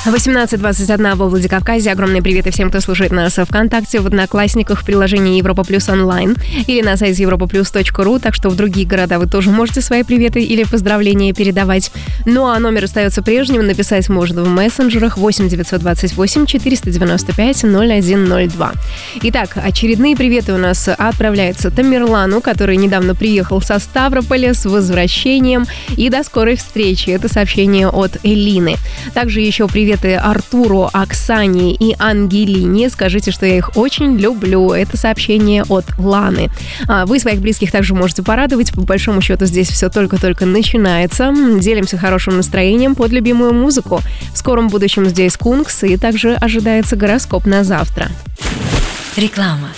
18:21 во Владикавказе. Огромный привет и всем, кто слушает нас ВКонтакте, в Одноклассниках, в приложении Европа Плюс онлайн или на сайте europaplus.ru. Так что в другие города вы тоже можете свои приветы или поздравления передавать. Ну а номер остается прежним. Написать можно в мессенджерах 8 928 495 0102. Итак, очередные приветы у нас отправляются Тамерлану, который недавно приехал со Ставрополя, с возвращением. И до скорой встречи. Это сообщение от Элины. Также еще приветы Артуру, Оксане и Ангелине. Скажите, что я их очень люблю. Это сообщение от Ланы. Вы своих близких также можете порадовать. По большому счету здесь все только-только начинается. Делимся хорошим настроением под любимую музыку. В скором будущем здесь Кункс, и также ожидается гороскоп на завтра. Реклама.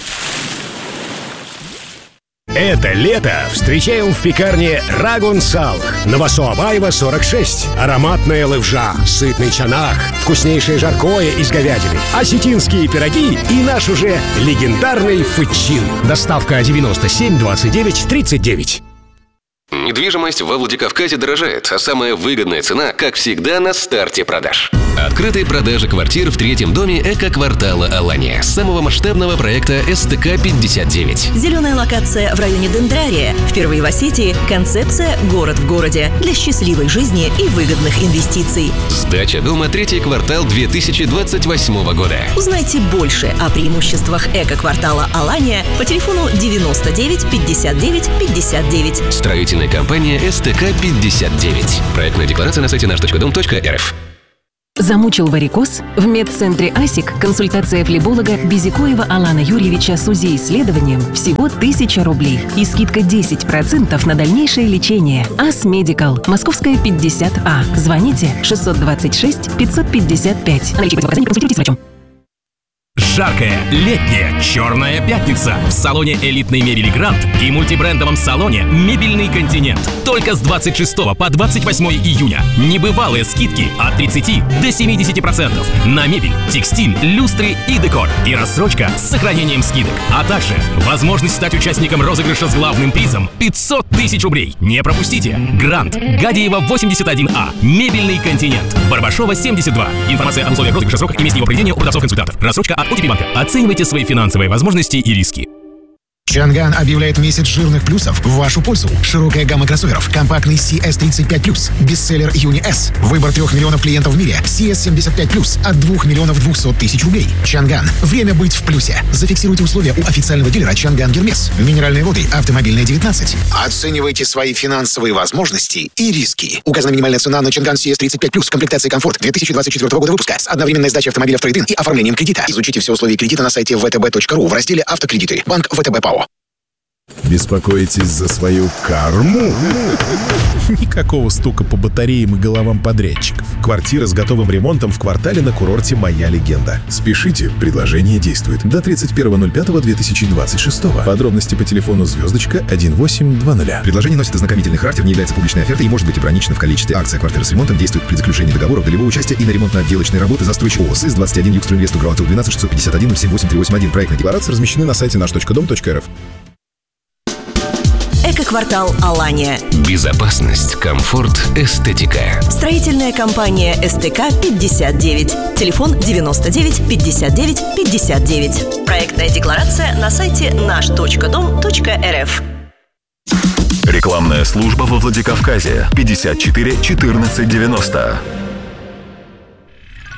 Это лето встречаем в пекарне Рагун Сал на Васо-Абаева, 46. Ароматная левжа, сытный чанах, вкуснейшее жаркое из говядины, осетинские пироги и наш уже легендарный фычин. Доставка 97 29 39. Недвижимость во Владикавказе дорожает, а самая выгодная цена, как всегда, на старте продаж. Открытые продажи квартир в третьем доме эко-квартала Алания, самого масштабного проекта СТК-59. Зеленая локация в районе Дендрария. Впервые в Осетии концепция «Город в городе» для счастливой жизни и выгодных инвестиций. Сдача дома третий квартал 2028 года. Узнайте больше о преимуществах эко-квартала Алания по телефону 99 59 59. Строительная компания СТК-59. Проектная декларация на сайте наш.дом.рф. Замучил варикоз? В медцентре АСИК консультация флеболога Безикоева Алана Юрьевича с УЗИ-исследованием всего 1000 рублей и скидка 10% на дальнейшее лечение. АС Медикал. Московская, 50А. Звоните 626 555. Наличие противопоказаний, консультируйтесь с врачом. Жаркая летняя черная пятница в салоне элитной мебели «Грант» и мультибрендовом салоне «Мебельный континент». Только с 26 по 28 июня. Небывалые скидки от 30 до 70% на мебель, текстиль, люстры и декор. И рассрочка с сохранением скидок. А также возможность стать участником розыгрыша с главным призом 500 тысяч рублей. Не пропустите. «Грант», Гадеева, 81А. «Мебельный континент», Барбашова, 72. Информация о условиях розыгрыша, сроках и месте его проведения у продавцов-консультантов. Рассрочка от OTP банка. Оценивайте свои финансовые возможности и риски. Чанган объявляет месяц жирных плюсов в вашу пользу. Широкая гамма кроссоверов. Компактный CS35+, бестселлер Uni S. Выбор 3 миллионов клиентов в мире. CS75+, от 2 миллионов 200 тысяч рублей. Чанган. Время быть в плюсе. Зафиксируйте условия у официального дилера Чанган Гермес. Минеральные воды. Автомобильная, 19. Оценивайте свои финансовые возможности и риски. Указана минимальная цена на Чанган CS35+, комплектация комфорт 2024 года выпуска с одновременной сдачей автомобиля в трейд-ин и оформлением кредита. Изучите все условия кредита на сайте vtb.ru в разделе «Автокредиты». Банк ВТБ ПАО. Беспокоитесь за свою карму? Никакого стука по батареям и головам подрядчиков. Квартира с готовым ремонтом в квартале на курорте «Моя легенда». Спешите, предложение действует до 31.05.2026. Подробности по телефону *1820. Предложение носит ознакомительный характер, не является публичной офертой и может быть ограничено в количестве. Акция «Квартира с ремонтом» действует при заключении договора долевого участия и на ремонтно-отделочные работы застройщик ООО СИС 21 Югстройинвест УГРО 12 651 078 381. Проектная декларация размещены на сайте наш.дом.рф. Эко-квартал Алания. Безопасность, комфорт, эстетика. Строительная компания СТК-59. Телефон 99 59 59. Проектная декларация на сайте наш.дом.рф. Рекламная служба во Владикавказе. 54 14 90.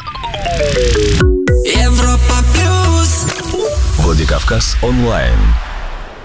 Европа Плюс. Владикавказ онлайн.